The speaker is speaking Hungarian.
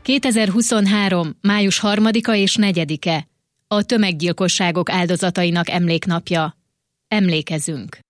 2023. május 3-a és 4-e a tömeggyilkosságok áldozatainak emléknapja. Emlékezünk!